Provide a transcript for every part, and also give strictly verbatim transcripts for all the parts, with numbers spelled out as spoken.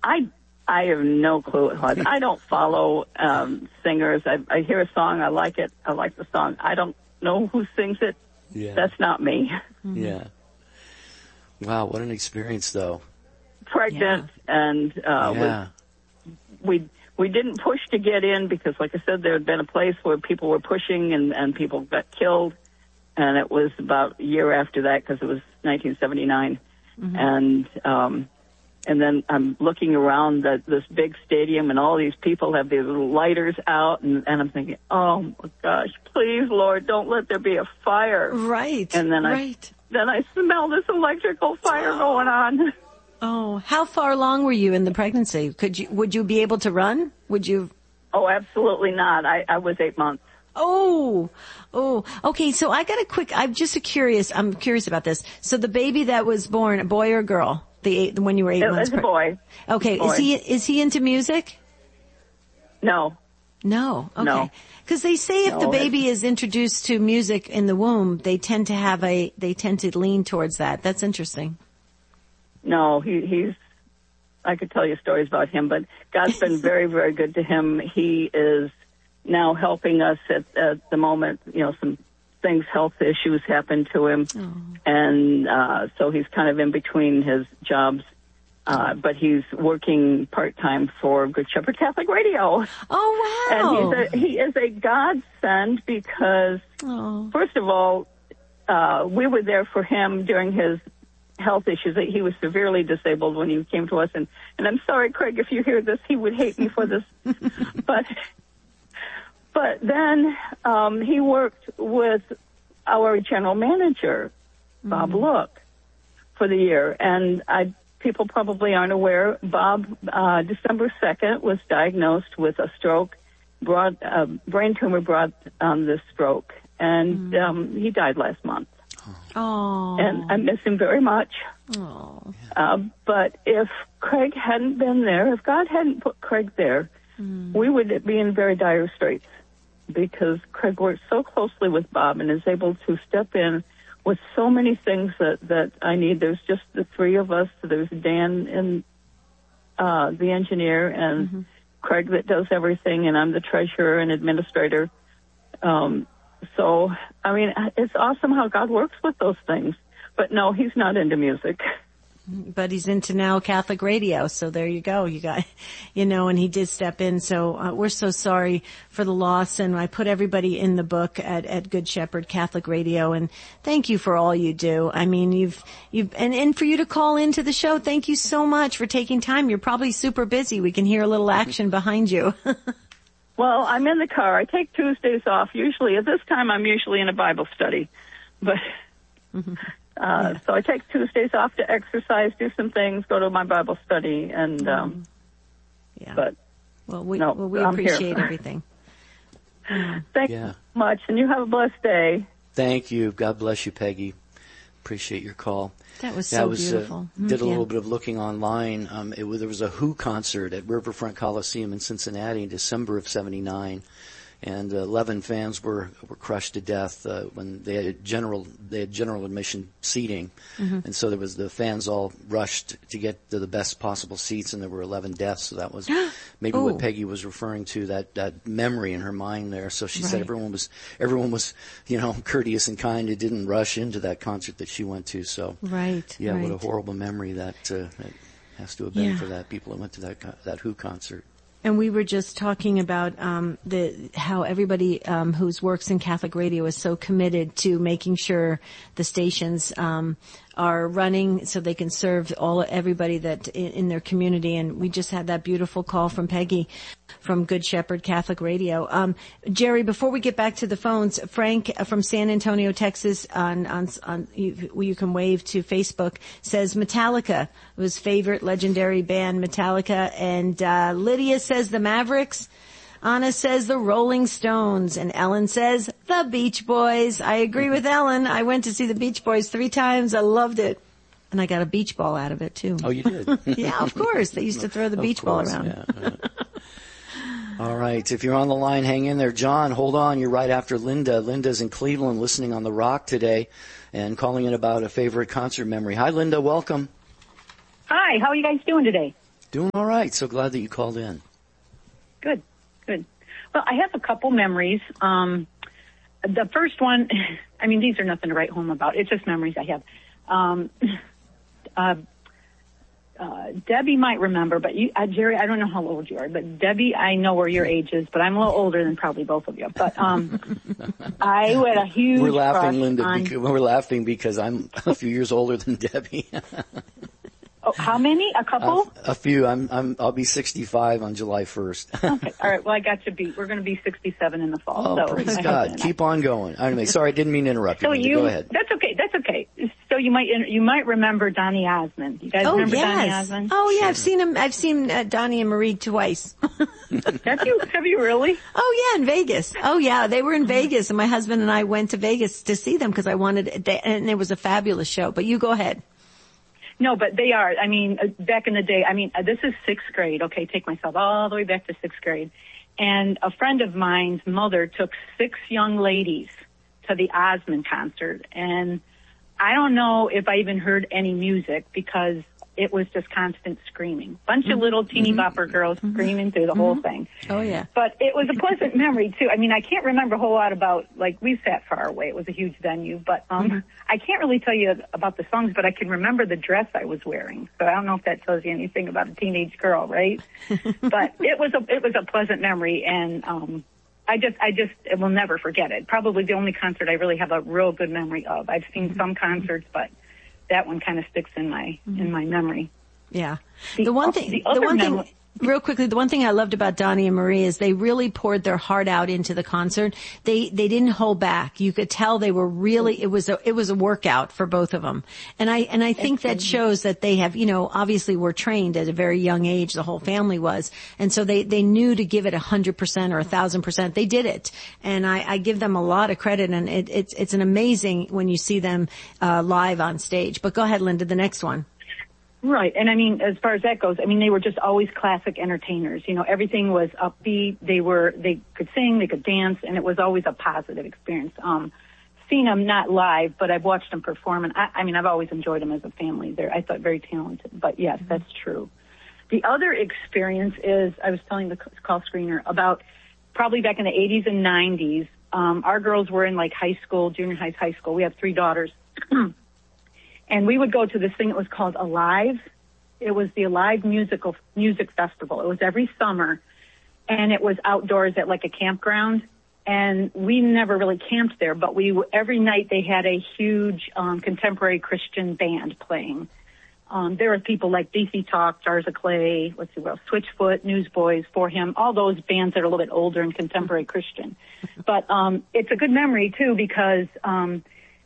I I have no clue what it was. I don't follow um, singers. I, I hear a song, I like it, I like the song. I don't know who sings it. Yeah. That's not me. Mm-hmm. Yeah. Wow, what an experience, though. Pregnant, yeah. and uh, yeah. we, we we didn't push to get in because, like I said, there had been a place where people were pushing and, and people got killed, and it was about a year after that because it was nineteen seventy-nine, mm-hmm. and um, and then I'm looking around the, this big stadium, and all these people have these little lighters out, and, and I'm thinking, oh my gosh, please, Lord, don't let there be a fire. Right. And then right. I then I smell this electrical fire going on. Oh, how far along were you in the pregnancy? Could you would you be able to run? Would you? Oh, absolutely not. I, I was eight months. Oh, oh, okay. So I got a quick. I'm just a curious. I'm curious about this. So the baby that was born, a boy or girl? The eight, when you were eight it months. It's a boy. Okay. Boy. Is he is he into music? No. No. Okay. No. Because they say if no, the baby is introduced to music in the womb, they tend to have a they tend to lean towards that. That's interesting. No, he, he's, I could tell you stories about him, but God's been very, very good to him. He is now helping us at, at the moment. You know, some things, health issues happened to him. Oh. And uh, so he's kind of in between his jobs. Uh, but he's working part-time for Good Shepherd Catholic Radio. Oh, wow. And he's a, he is a godsend because, oh. first of all, uh, we were there for him during his health issues. He was severely disabled when he came to us, and, and I'm sorry, Craig, if you hear this, he would hate me for this. but but then um, he worked with our general manager, Bob mm. Look, for the year. And I, people probably aren't aware, Bob, uh, December second, was diagnosed with a stroke, brought, uh, brain tumor brought um, this stroke, and mm. um, he died last month. Oh. And I miss him very much. Oh. Uh, but if Craig hadn't been there, if God hadn't put Craig there, mm. we would be in very dire straits because Craig works so closely with Bob and is able to step in with so many things that, that I need. There's just the three of us. There's Dan and uh, the engineer and mm-hmm. Craig that does everything, and I'm the treasurer and administrator. Um So, I mean, it's awesome how God works with those things. But no, he's not into music. But he's into now Catholic radio. So there you go. You got, you know, and he did step in. So uh, we're so sorry for the loss. And I put everybody in the book at, at Good Shepherd Catholic Radio. And thank you for all you do. I mean, you've, you've, and, and for you to call into the show, thank you so much for taking time. You're probably super busy. We can hear a little action behind you. Well, I'm in the car. I take Tuesdays off. Usually, at this time, I'm usually in a Bible study. But mm-hmm. uh, yeah. so I take Tuesdays off to exercise, do some things, go to my Bible study, and um, yeah. But well, we no, well, we I'm appreciate here. everything. Thank yeah. you so much, and you have a blessed day. Thank you. God bless you, Peggy. Appreciate your call. That was yeah, so I was, beautiful. Uh, did a yeah. little bit of looking online. Um, it was, there was a Who concert at Riverfront Coliseum in Cincinnati in December of seventy-nine, and uh, eleven fans were were crushed to death uh, when they had general they had general admission seating, mm-hmm. and so there was the fans all rushed to get to the best possible seats, and there were eleven deaths. So that was maybe what Peggy was referring to, that that memory in her mind there. So she right. said everyone was everyone was you know courteous and kind. It didn't rush into that concert that she went to. So right, yeah, right. what a horrible memory that, uh, that has to have been yeah. for that people that went to that that Who concert. And we were just talking about um, the how everybody um, who works in Catholic radio is so committed to making sure the stations um, are running so they can serve all everybody that in, in their community. And we just had that beautiful call from Peggy from Good Shepherd Catholic Radio. Um, Jerry, before we get back to the phones, Frank from San Antonio, Texas, on on, on you, you can wave to Facebook, says Metallica was favorite legendary band Metallica, and uh, Lydia says the Mavericks. Anna says the Rolling Stones, and Ellen says the Beach Boys. I agree with Ellen. I went to see the Beach Boys three times. I loved it. And I got a beach ball out of it, too. Oh, you did? Yeah, of course. They used to throw the beach course, ball around. Yeah. All right. If you're on the line, hang in there. John, hold on. You're right after Linda. Linda's in Cleveland listening on The Rock today and calling in about a favorite concert memory. Hi, Linda. Welcome. Hi. How are you guys doing today? Doing all right. So glad that you called in. Good, good. Well, I have a couple memories. Um, the first one, I mean, these are nothing to write home about. It's just memories I have. Um, uh, uh, Debbie might remember, but you, uh, Jerry, I don't know how old you are, but Debbie, I know where your age is, but I'm a little older than probably both of you. But um, I had a huge We're laughing, Linda. On, because, we're laughing because I'm a few years older than Debbie. Oh, how many? A couple? Uh, a few. I'm, I'm, I'll be sixty-five on July first. Okay. All right. Well, I got you beat. We're going to be sixty-seven in the fall. Oh, so praise I God. Keep on going. Anyway, sorry, I didn't mean to interrupt you. So Linda. you, Go ahead. That's okay. That's okay. So you might, you might remember Donny Osmond. You guys oh, remember yes. Donny Osmond? Oh, yeah. I've seen him. I've seen uh, Donnie and Marie twice. Have you, have you really? Oh, yeah, in Vegas. Oh, yeah. They were in Vegas, and my husband and I went to Vegas to see them because I wanted, they, and it was a fabulous show. But you go ahead. No, but they are. I mean, uh, back in the day, I mean, uh, this is sixth grade. Okay, take myself all the way back to sixth grade. And a friend of mine's mother took six young ladies to the Osmond concert. And I don't know if I even heard any music because it was just constant screaming. Bunch mm-hmm. of little teeny bopper mm-hmm. girls mm-hmm. screaming through the mm-hmm. whole thing. Oh, yeah. But it was a pleasant memory, too. I mean, I can't remember a whole lot about, like, we sat far away. It was a huge venue. But um mm-hmm. I can't really tell you about the songs, but I can remember the dress I was wearing. So I don't know if that tells you anything about a teenage girl, right? But it was a it was a pleasant memory, and um I just I just I will never forget it. Probably the only concert I really have a real good memory of. I've seen mm-hmm. some concerts, but that one kind of sticks in my mm-hmm. in my memory. Yeah. The, the one thing, the, the one mem- thing, real quickly, the one thing I loved about Donnie and Marie is they really poured their heart out into the concert. They, they didn't hold back. You could tell they were really, it was a, it was a workout for both of them. And I, and I think that shows that they have, you know, obviously were trained at a very young age. The whole family was. And so they, they knew to give it a hundred percent or a thousand percent. They did it. And I, I give them a lot of credit, and it, it's, it's an amazing when you see them, uh, live on stage. But go ahead, Linda, the next one. Right. And I mean, as far as that goes, I mean, they were just always classic entertainers. You know, everything was upbeat. They were, they could sing, they could dance, and it was always a positive experience. Um, seen them not live, but I've watched them perform, and I, I mean, I've always enjoyed them as a family. They're, I thought, very talented. But yes, mm-hmm. that's true. The other experience is, I was telling the call screener about probably back in the eighties and nineties, um, our girls were in like high school, junior high, high school. We have three daughters. And we would go to this thing that was called Alive. It was the Alive musical music festival. It was every summer, and it was outdoors at like a campground. And we never really camped there, but we every night they had a huge um, contemporary Christian band playing. Um, there were people like D C Talk, Jars of Clay, let's see what else, Switchfoot, Newsboys, For Him, all those bands that are a little bit older and contemporary Christian. But um, it's a good memory too because. Um,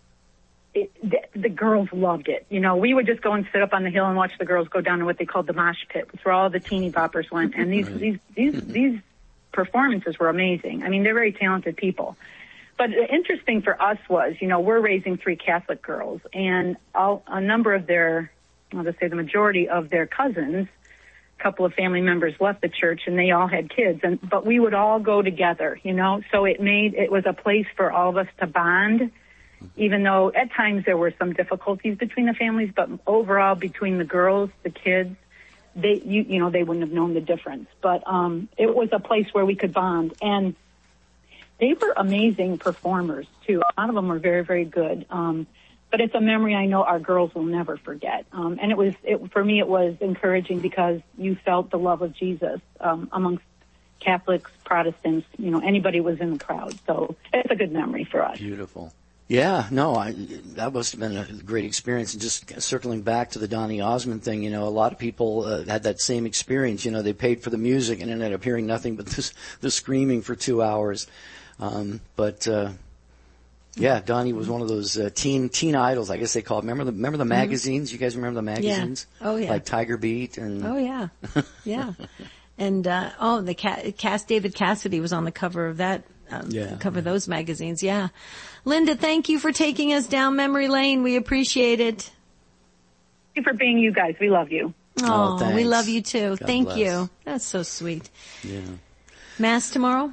It, the, the girls loved it. You know, we would just go and sit up on the hill and watch the girls go down to what they called the mosh pit, which where all the teeny boppers went. And these, these, these, these performances were amazing. I mean, they're very talented people. But the interesting for us was, you know, we're raising three Catholic girls, and all, a number of their, I'll just say the majority of their cousins, a couple of family members left the church, and they all had kids. And but we would all go together, you know. So it made it was a place for all of us to bond. Even though at times there were some difficulties between the families, but overall between the girls, the kids, they, you, you know, they wouldn't have known the difference. But, um, it was a place where we could bond, and they were amazing performers too. A lot of them were very, very good. Um, but it's a memory I know our girls will never forget. Um, and it was, it, for me, it was encouraging because you felt the love of Jesus, um, amongst Catholics, Protestants, you know, anybody was in the crowd. So it's a good memory for us. Beautiful. Yeah, no, I, that must have been a great experience. And just circling back to the Donny Osmond thing, you know, a lot of people uh, had that same experience. You know, they paid for the music and ended up hearing nothing but this, the screaming for two hours. Um, but, uh, yeah, Donnie was one of those uh, teen teen idols, I guess they call it. Remember the remember the mm-hmm. magazines? You guys remember the magazines? Yeah. Oh yeah. Like Tiger Beat and. Oh yeah, yeah. And uh oh, the ca- cast David Cassidy was on the cover of that. Um, yeah. Cover those magazines. Yeah. Linda, thank you for taking us down memory lane. We appreciate it. Thank you for being you guys. We love you. Oh, oh we love you too. God thank bless. you. That's so sweet. Yeah. Mass tomorrow?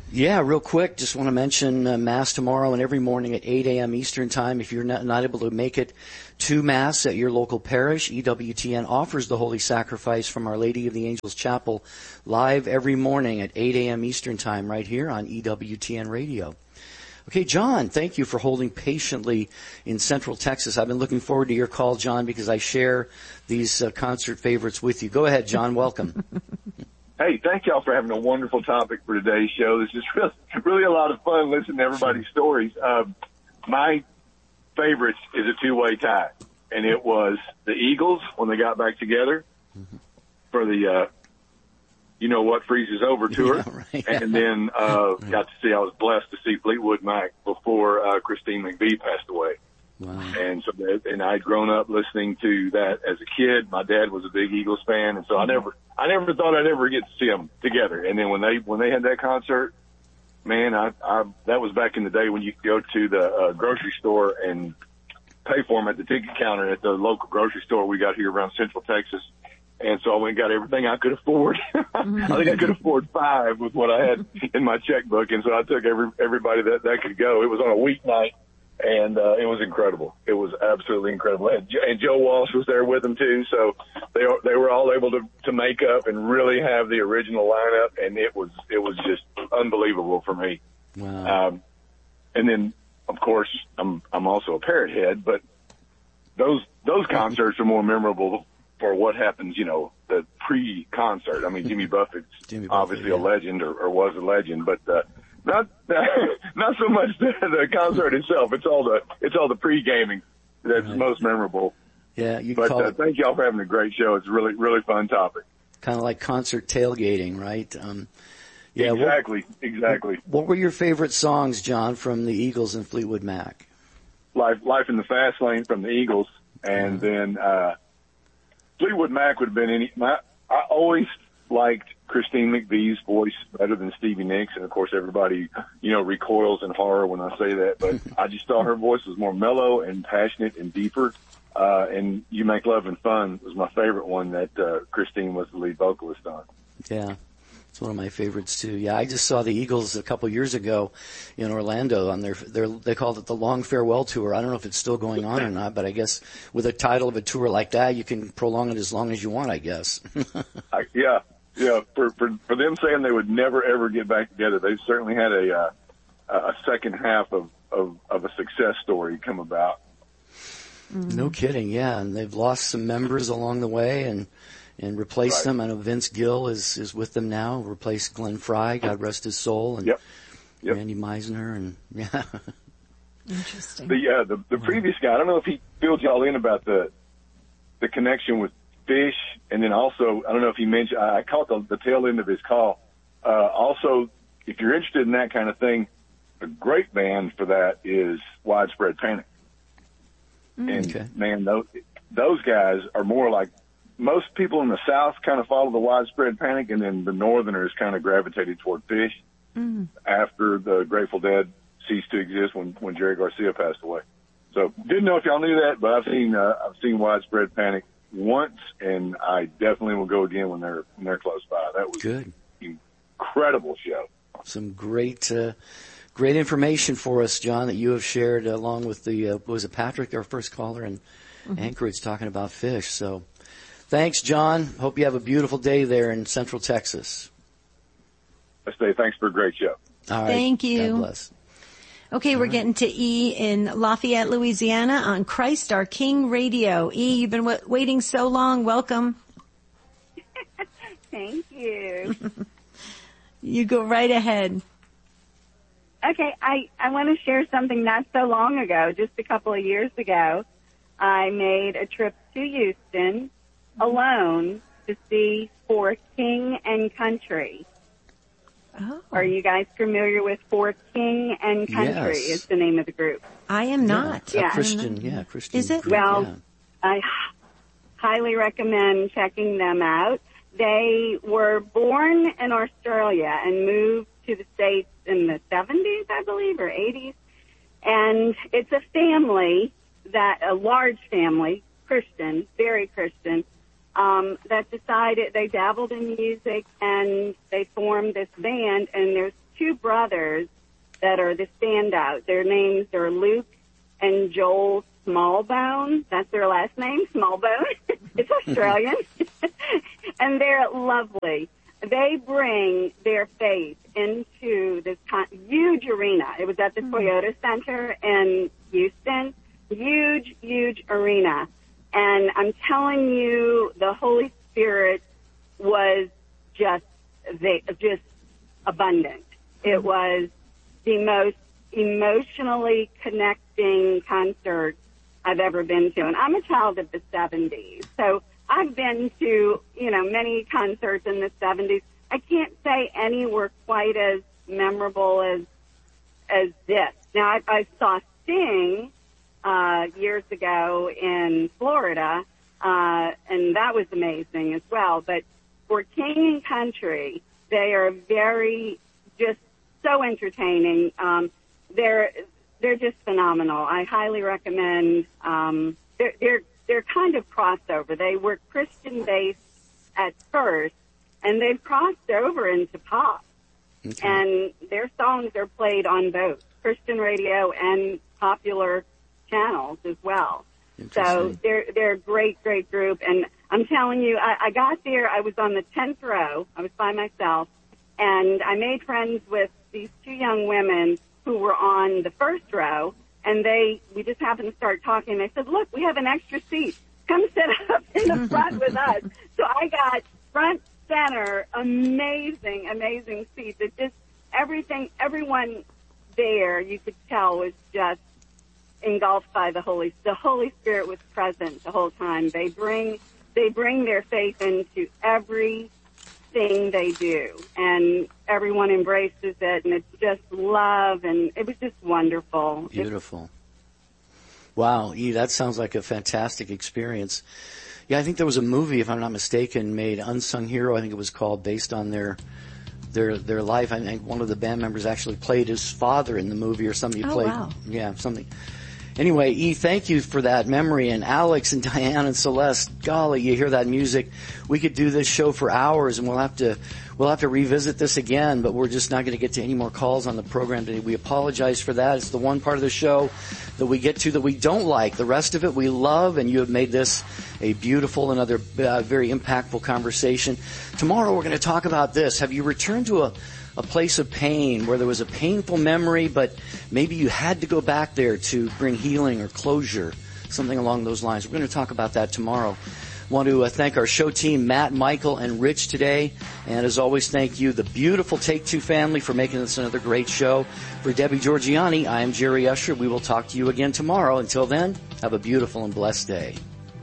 Yeah, real quick, just want to mention uh, Mass tomorrow and every morning at eight a.m. Eastern Time. If you're not, not able to make it to Mass at your local parish, E W T N offers the Holy Sacrifice from Our Lady of the Angels Chapel live every morning at eight a.m. Eastern Time right here on E W T N Radio. Okay, John, thank you for holding patiently in Central Texas. I've been looking forward to your call, John, because I share these uh, concert favorites with you. Go ahead, John. Welcome. Hey, thank y'all for having a wonderful topic for today's show. This is really, really a lot of fun listening to everybody's stories. Um, my favorites is a two-way tie, and it was the Eagles when they got back together mm-hmm. for the uh, You Know What Freezes Over tour, yeah, right. and then uh, right. got to see, I was blessed to see Fleetwood Mac before uh, Christine McVie passed away. Wow. And so, and I'd grown up listening to that as a kid. My dad was a big Eagles fan, and so I never, I never thought I'd ever get to see them together. And then when they, when they had that concert, man, I, I, that was back in the day when you could go to the uh, grocery store and pay for them at the ticket counter at the local grocery store we got here around Central Texas. And so I went and got everything I could afford. I think I could afford five with what I had in my checkbook. And so I took every, everybody that, that could go. It was on a weeknight. And, uh, it was incredible. It was absolutely incredible. And, and Joe Walsh was there with them too. So they, they were all able to, to make up and really have the original lineup. And it was, it was just unbelievable for me. Wow. Um, and then of course I'm, I'm also a Parrot head, but those, those concerts are more memorable for what happens, you know, the pre-concert. I mean, Jimmy Buffett's Jimmy Buffett, obviously yeah. a legend or, or was a legend, but, uh, Not, not so much the, the concert itself. It's all the, it's all the pre-gaming that's right. most memorable. Yeah, you can But call uh, it, thank y'all for having a great show. It's a really, really fun topic. Kind of like concert tailgating, right? Um, yeah, exactly, what, exactly. What were your favorite songs, John, from the Eagles and Fleetwood Mac? Life, Life in the Fast Lane from the Eagles, and uh-huh. then uh, Fleetwood Mac would have been any. My, I always liked Christine McVie's voice better than Stevie Nicks, and of course everybody, you know, recoils in horror when I say that, but I just thought her voice was more mellow and passionate and deeper, uh, and You Make Love and Fun was my favorite one that, uh, Christine was the lead vocalist on. Yeah. It's one of my favorites too. Yeah, I just saw the Eagles a couple years ago in Orlando on their, their, they called it the Long Farewell Tour. I don't know if it's still going on or not, but I guess with a title of a tour like that, you can prolong it as long as you want, I guess. I, yeah. Yeah, for, for for them saying they would never ever get back together, they certainly had a uh, a second half of, of of a success story come about. No kidding, yeah, and they've lost some members along the way and and replaced right. them. I know Vince Gill is is with them now, replaced Glenn Fry, God rest his soul, and yep. Yep. Randy Meisner, and yeah. Interesting. The uh, the the previous guy, I don't know if he filled y'all in about the the connection with Fish, and then also, I don't know if he mentioned, I caught the, the tail end of his call. Uh, also, if you're interested in that kind of thing, a great band for that is Widespread Panic. Mm, and okay. man, those, those guys are more like, most people in the South kind of follow the Widespread Panic, and then the Northerners kind of gravitated toward Fish mm. after the Grateful Dead ceased to exist when, when Jerry Garcia passed away. So didn't know if y'all knew that, but I've seen, uh, I've seen Widespread Panic once, and I definitely will go again when they're when they're close by. That was good, incredible show. Some great, uh, great information for us, John, that you have shared along with the uh, was it Patrick, our first caller, and mm-hmm. Anchorage talking about Fish. So, thanks, John. Hope you have a beautiful day there in Central Texas. I say thanks for a great show. All right, thank you. God bless. Okay, we're getting to E in Lafayette, Louisiana on Christ Our King Radio. E, you've been w- waiting so long. Welcome. Thank you. You go right ahead. Okay, I, I want to share something not so long ago, just a couple of years ago. I made a trip to Houston alone to see For King and Country. Oh. Are you guys familiar with For King and Country? Yes. Is the name of the group. I am not. Yeah, yeah. Christian, yeah, Christian. Is it? Group, well, yeah. I highly recommend checking them out. They were born in Australia and moved to the States in the seventies, I believe, or eighties. And it's a family that, a large family, Christian, very Christian, Um, that decided they dabbled in music and they formed this band, and there's two brothers that are the standout. Their names are Luke and Joel Smallbone. That's their last name, Smallbone. It's Australian. And they're lovely. They bring their faith into this huge arena. It was at the mm-hmm. Toyota Center in Houston. Huge, huge arena. And I'm telling you, the Holy Spirit was just, they, just abundant. It was the most emotionally connecting concert I've ever been to. And I'm a child of the seventies. So I've been to, you know, many concerts in the seventies. I can't say any were quite as memorable as as this. Now, I, I saw Sting uh, years ago in Florida, uh, and that was amazing as well. But for King and Country, they are very, just so entertaining. Um, they're they're just phenomenal. I highly recommend. Um, they're they're they're kind of crossover. They were Christian-based at first, and they've crossed over into pop. Okay. And their songs are played on both Christian radio and popular channels as well. So they're they're a great, great group. And I'm telling you, I, I got there, I was on the tenth row. I was by myself. And I made friends with these two young women who were on the first row. And they, we just happened to start talking. They said, look, we have an extra seat. Come sit up in the front with us. So I got front center, amazing, amazing seats. It just, everything, everyone there, you could tell, was just engulfed by the Holy, the Holy Spirit was present the whole time. They bring, they bring their faith into everything they do, and everyone embraces it, and it's just love, and it was just wonderful. Beautiful. It's, wow, E, that sounds like a fantastic experience. Yeah, I think there was a movie, if I'm not mistaken, made Unsung Hero, I think it was called, based on their their their life. I think one of the band members actually played his father in the movie, or somebody oh, played. Wow. Yeah, something. Anyway, E, thank you for that memory. And Alex and Diane and Celeste, golly, you hear that music. We could do this show for hours, and we'll have to we'll have to revisit this again, but we're just not going to get to any more calls on the program today. We apologize for that. It's the one part of the show that we get to that we don't like. The rest of it we love, and you have made this a beautiful, another uh, very impactful conversation. Tomorrow we're going to talk about this. Have you returned to a a place of pain where there was a painful memory, but maybe you had to go back there to bring healing or closure, something along those lines? We're going to talk about that tomorrow. I want to uh, thank our show team, Matt, Michael, and Rich today. And as always, thank you, the beautiful Take Two family, for making this another great show. For Debbie Georgianni, I am Jerry Usher. We will talk to you again tomorrow. Until then, have a beautiful and blessed day.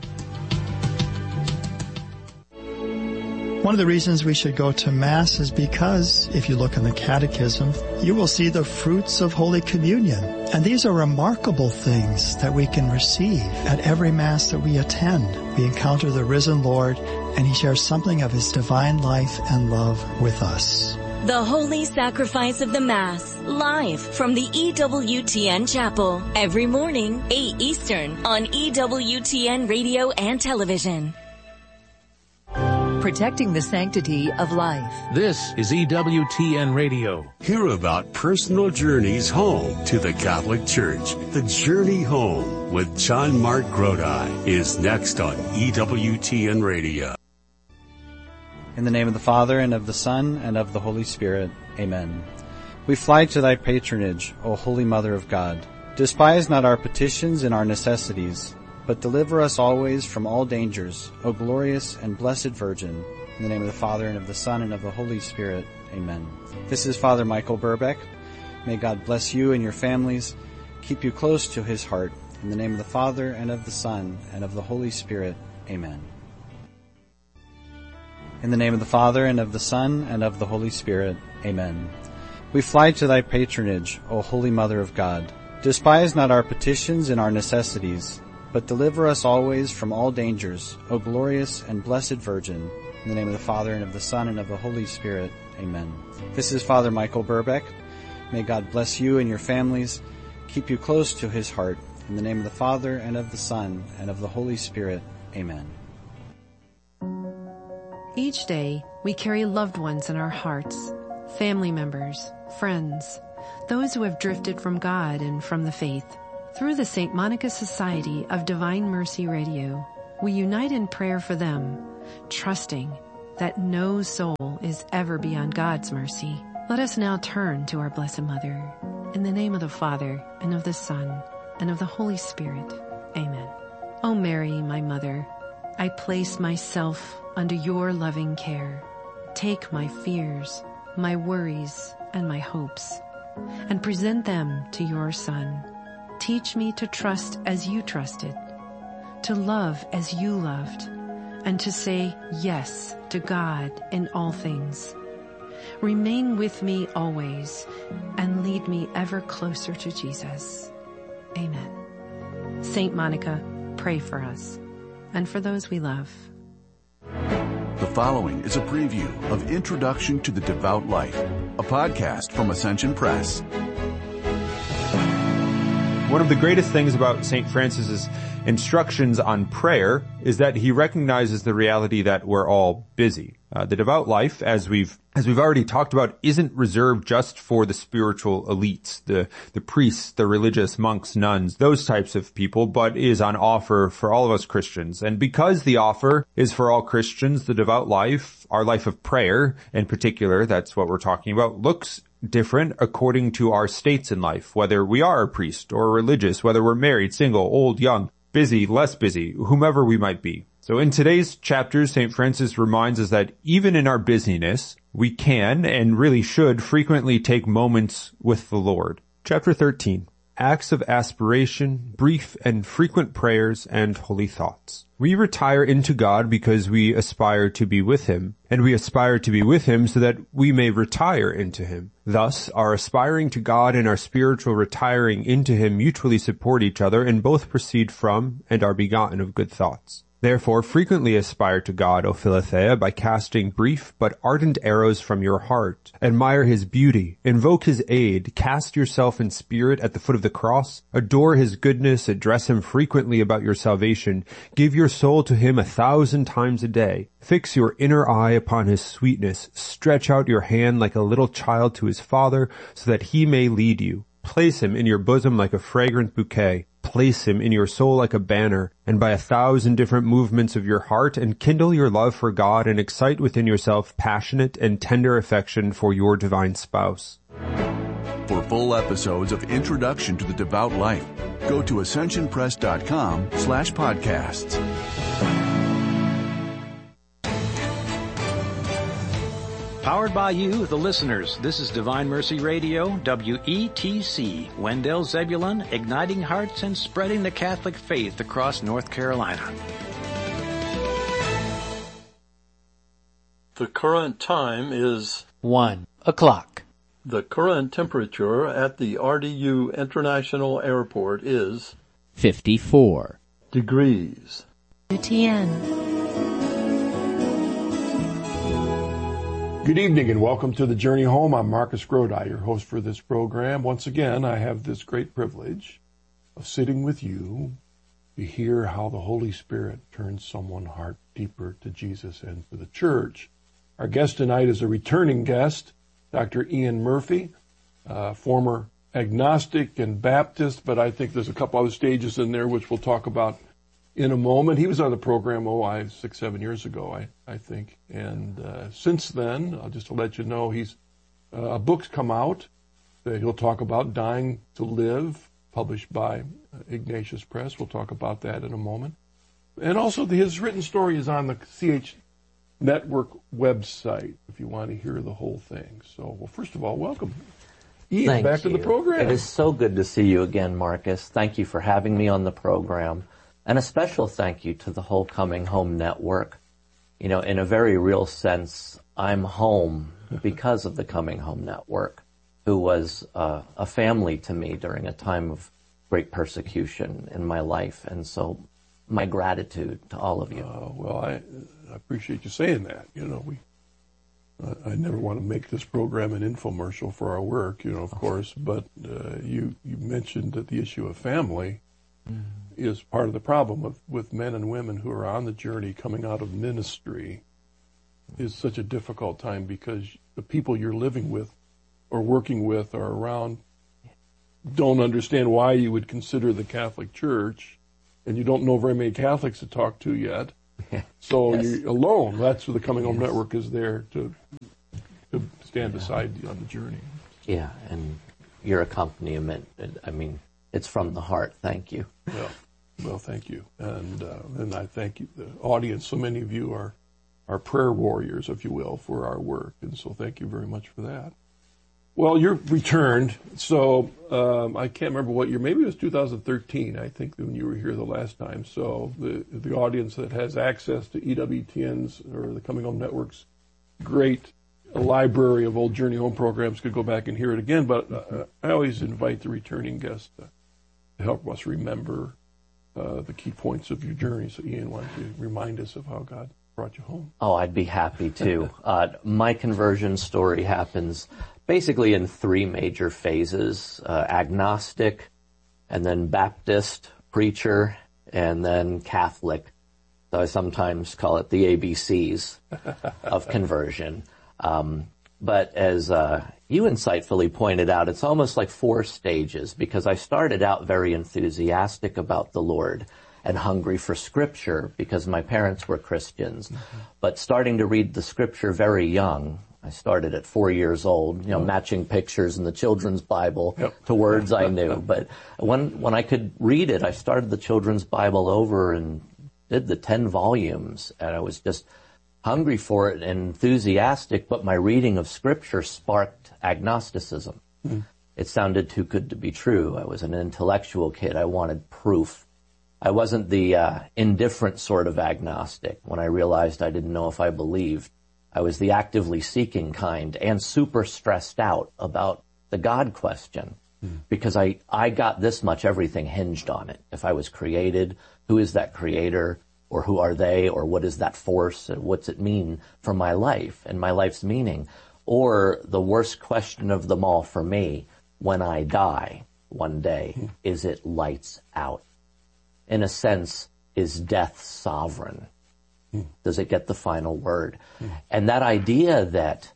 One of the reasons we should go to Mass is because, if you look in the Catechism, you will see the fruits of Holy Communion. And these are remarkable things that we can receive at every Mass that we attend. We encounter the risen Lord, and He shares something of His divine life and love with us. The Holy Sacrifice of the Mass, live from the E W T N Chapel, every morning, eight Eastern, on E W T N Radio and Television. Protecting the sanctity of life. This is E W T N Radio. Hear about personal journeys home to the Catholic Church. The Journey Home with John Mark Grodi is next on E W T N Radio. In the name of the Father, and of the Son, and of the Holy Spirit. Amen. We fly to thy patronage, O Holy Mother of God. Despise not our petitions and our necessities, but deliver us always from all dangers, O glorious and blessed Virgin. In the name of the Father, and of the Son, and of the Holy Spirit. Amen. This is Father Michael Burbeck. May God bless you and your families, keep you close to His heart. In the name of the Father, and of the Son, and of the Holy Spirit. Amen. In the name of the Father, and of the Son, and of the Holy Spirit. Amen. We fly to thy patronage, O Holy Mother of God. Despise not our petitions and our necessities, but deliver us always from all dangers, O glorious and blessed Virgin. In the name of the Father, and of the Son, and of the Holy Spirit. Amen. This is Father Michael Burbeck. May God bless you and your families, keep you close to His heart. In the name of the Father, and of the Son, and of the Holy Spirit. Amen. Each day, we carry loved ones in our hearts. family members, friends, those who have drifted from God and from the faith. Through the Saint Monica Society of Divine Mercy Radio, we unite in prayer for them, trusting that no soul is ever beyond God's mercy. Let us now turn to our Blessed Mother. In the name of the Father, and of the Son, and of the Holy Spirit. Amen. O Mary, my Mother, I place myself under your loving care. Take my fears, my worries, and my hopes, and present them to your Son. Teach me to trust as you trusted, to love as you loved, and to say yes to God in all things. Remain with me always, and lead me ever closer to Jesus. Amen. Saint Monica, pray for us, and for those we love. The following is a preview of Introduction to the Devout Life, a podcast from Ascension Press. One of the greatest things about Saint Francis's instructions on prayer is that he recognizes the reality that we're all busy. Uh, the devout life, as we've as we've already talked about, isn't reserved just for the spiritual elites, the the priests, the religious monks, nuns, those types of people, but is on offer for all of us Christians. And because the offer is for all Christians, the devout life, our life of prayer in particular, that's what we're talking about, looks different according to our states in life, whether we are a priest or religious, whether we're married, single, old, young, busy, less busy, whomever we might be. So in today's chapters, Saint Francis reminds us that even in our busyness, we can and really should frequently take moments with the Lord. Chapter thirteen, Acts of Aspiration, Brief and Frequent Prayers and Holy Thoughts. We retire into God because we aspire to be with Him, and we aspire to be with Him so that we may retire into Him. Thus, our aspiring to God and our spiritual retiring into Him mutually support each other, and both proceed from and are begotten of good thoughts. Therefore, frequently aspire to God, O Philothea, by casting brief but ardent arrows from your heart. Admire His beauty, invoke His aid, cast yourself in spirit at the foot of the cross, adore His goodness, address Him frequently about your salvation, give your soul to Him a thousand times a day, fix your inner eye upon His sweetness, stretch out your hand like a little child to His Father, so that He may lead you. Place Him in your bosom like a fragrant bouquet. Place Him in your soul like a banner, and by a thousand different movements of your heart, enkindle your love for God and excite within yourself passionate and tender affection for your divine spouse. For full episodes of Introduction to the Devout Life, go to ascensionpress.com slash podcasts. Powered by you, the listeners. This is Divine Mercy Radio, W E T C, Wendell Zebulon, igniting hearts and spreading the Catholic faith across North Carolina. The current time is one o'clock. The current temperature at the R D U International Airport is fifty-four degrees. U T N. Good evening and welcome to The Journey Home. I'm Marcus Grodi, your host for this program. Once again, I have this great privilege of sitting with you to hear how the Holy Spirit turns someone's heart deeper to Jesus and to the church. Our guest tonight is a returning guest, Doctor Ian Murphy, uh, former agnostic and Baptist, but I think there's a couple other stages in there which we'll talk about in a moment. He was on the program, oh, I, six, seven years ago, I, I think. And uh, since then, I'll just to let you know, he's uh, a book's come out that he'll talk about, Dying to Live, published by uh, Ignatius Press. We'll talk about that in a moment. And also, the, his written story is on the C H Network website, if you want to hear the whole thing. So, well, first of all, welcome. Ian, Thank back you. to the program. It is so good to see you again, Marcus. Thank you for having me on the program. And a special thank you to the whole Coming Home Network. You know, in a very real sense, I'm home because of the Coming Home Network, who was uh, a family to me during a time of great persecution in my life. And so my gratitude to all of you. Uh, well, I, I appreciate you saying that. You know, we uh, I never want to make this program an infomercial for our work, you know, of course, but uh, you, you mentioned that the issue of family mm. is part of the problem with, with men and women who are on the journey coming out of ministry is such a difficult time because the people you're living with or working with or around don't understand why you would consider the Catholic Church, and you don't know very many Catholics to talk to yet. So yes. You're alone. That's what the Coming Home yes. Network is there to to stand yeah. beside you on the journey. Yeah, and your accompaniment, I mean, it's from the heart. Thank you. Yeah. Well, thank you. And uh, and I thank you, the audience. So many of you are, are prayer warriors, if you will, for our work. And so thank you very much for that. Well, you're returned. So um, I can't remember what year. Maybe it was two thousand thirteen, I think, when you were here the last time. So the the audience that has access to E W T N's or the Coming Home Network's great library of old Journey Home programs could go back and hear it again. But uh, I always invite the returning guests to, to help us remember uh, the key points of your journey. So, Ian, why don't you remind us of how God brought you home? Oh, I'd be happy to. uh, my conversion story happens basically in three major phases: uh, agnostic, and then Baptist, preacher, and then Catholic. So I sometimes call it the A B Cs of conversion. Um, but as uh, you insightfully pointed out, it's almost like four stages, because I started out very enthusiastic about the Lord and hungry for Scripture because my parents were Christians. Mm-hmm. But starting to read the Scripture very young, I started at four years old, you know, matching pictures in the children's Bible yep. to words I knew. But when when I could read it, I started the children's Bible over and did the ten volumes, and I was just hungry for it and enthusiastic, but my reading of Scripture sparked agnosticism. Mm. It sounded too good to be true. I was an intellectual kid. I wanted proof. I wasn't the uh, indifferent sort of agnostic. When I realized I didn't know if I believed, I was the actively seeking kind and super stressed out about the God question, mm. because I, I got this much, everything hinged on it. If I was created, who is that creator? Or who are they, or what is that force, and what's it mean for my life and my life's meaning? Or the worst question of them all for me, when I die one day, mm. is it lights out? In a sense, is death sovereign? Mm. Does it get the final word? Mm. And that idea that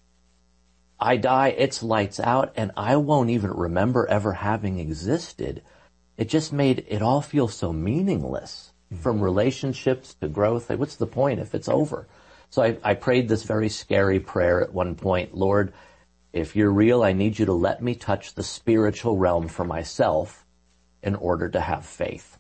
I die, it's lights out, and I won't even remember ever having existed, it just made it all feel so meaningless. From relationships to growth. What's the point if it's over? So I, I prayed this very scary prayer at one point. Lord, if you're real, I need you to let me touch the spiritual realm for myself in order to have faith.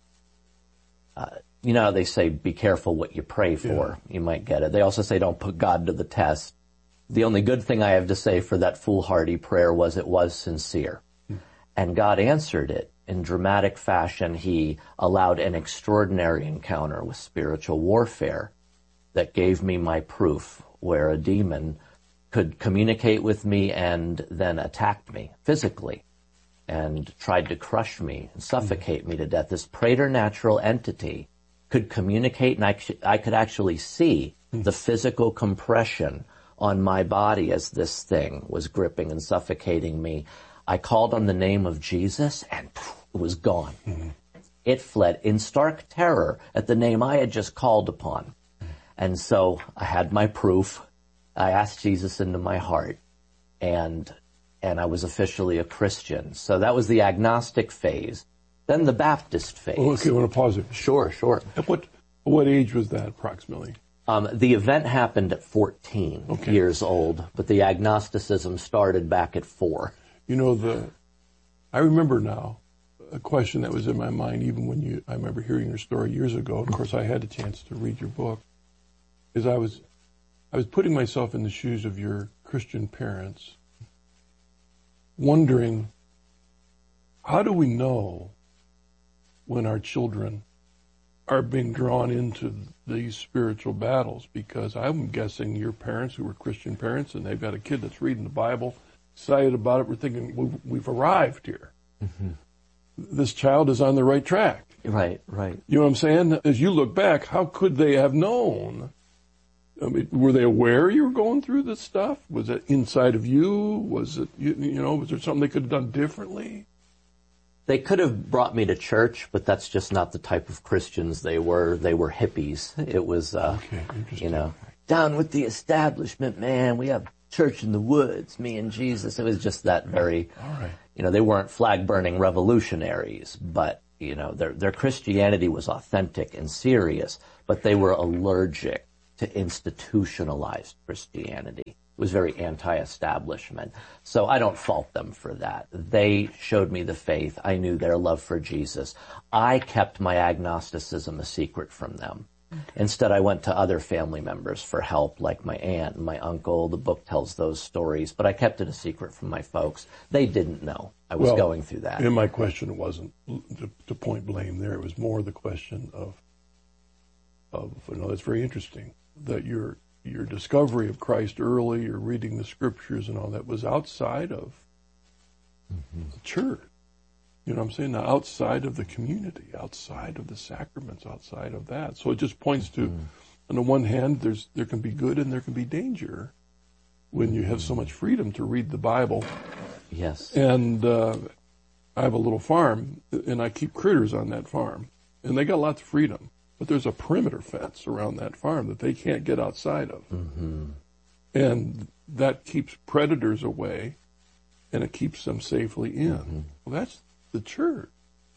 Uh, you know, they say, be careful what you pray for. Yeah. You might get it. They also say, don't put God to the test. The only good thing I have to say for that foolhardy prayer was it was sincere. Hmm. And God answered it. In dramatic fashion, he allowed an extraordinary encounter with spiritual warfare that gave me my proof, where a demon could communicate with me and then attacked me physically and tried to crush me and suffocate mm-hmm. me to death. This preternatural entity could communicate, and I, I could actually see mm-hmm. the physical compression on my body as this thing was gripping and suffocating me. I called on the name of Jesus, and it was gone. Mm-hmm. It fled in stark terror at the name I had just called upon. Mm-hmm. And so I had my proof. I asked Jesus into my heart, and and I was officially a Christian. So that was the agnostic phase. Then the Baptist phase. Oh, okay, I want to pause it. Sure, sure. At what, what age was that approximately? Um, the event happened at fourteen okay. years old, but the agnosticism started back at four. You know, the I remember now a question that was in my mind even when you, I remember hearing your story years ago. Of course, I had a chance to read your book. Is I was, I was putting myself in the shoes of your Christian parents, wondering, how do we know when our children are being drawn into these spiritual battles? Because I'm guessing your parents, who were Christian parents, and they've got a kid that's reading the Bible, excited about it, we're thinking, we've, we've arrived here. Mm-hmm. This child is on the right track. Right, right. You know what I'm saying? As you look back, how could they have known? I mean, were they aware you were going through this stuff? Was it inside of you? Was it, you, you know, was there something they could have done differently? They could have brought me to church, but that's just not the type of Christians they were. They were hippies. It was, uh, okay, you know, down with the establishment, man. We have church in the woods, me and Jesus. It was just that very, All right. you know, they weren't flag-burning revolutionaries, but, you know, their, their Christianity was authentic and serious, but they were allergic to institutionalized Christianity. It was very anti-establishment. So I don't fault them for that. They showed me the faith. I knew their love for Jesus. I kept my agnosticism a secret from them. Instead, I went to other family members for help, like my aunt and my uncle. The book tells those stories, but I kept it a secret from my folks. They didn't know I was well, going through that. And my question wasn't to, to point blame there. It was more the question of, of you know, it's very interesting that your your discovery of Christ early, your reading the scriptures and all that was outside of mm-hmm. the church. You know what I'm saying? Now, outside of the community, outside of the sacraments, outside of that. So it just points to, mm. on the one hand, there's there can be good and there can be danger when you have so much freedom to read the Bible. Yes. And uh, I have a little farm, and I keep critters on that farm. And they got lots of freedom. But there's a perimeter fence around that farm that they can't get outside of. Mm-hmm. And that keeps predators away, and it keeps them safely in. Mm-hmm. Well, that's the church.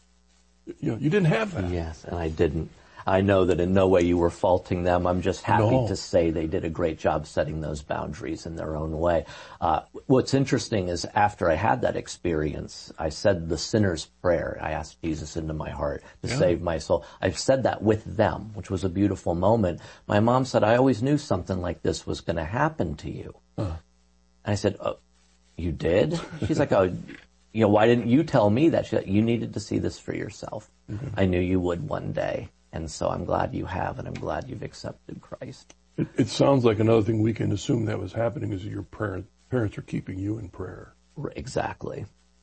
You know, you didn't have that. Yes, and I didn't. I know that in no way you were faulting them. I'm just happy no. to say they did a great job setting those boundaries in their own way. Uh, what's interesting is after I had that experience, I said the sinner's prayer. I asked Jesus into my heart to yeah. save my soul. I've said that with them, which was a beautiful moment. My mom said, I always knew something like this was going to happen to you. Uh. And I said, oh, you did? She's like, oh, you know, why didn't you tell me that? She said, you needed to see this for yourself. Mm-hmm. I knew you would one day. And so I'm glad you have, and I'm glad you've accepted Christ. It, it sounds like another thing we can assume that was happening is that your parent, parents are keeping you in prayer. Exactly.